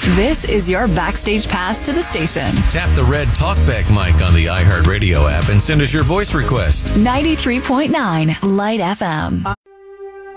This is your backstage pass to the station. Tap the red talkback mic on the iHeartRadio app and send us your voice request. 93.9 Light FM.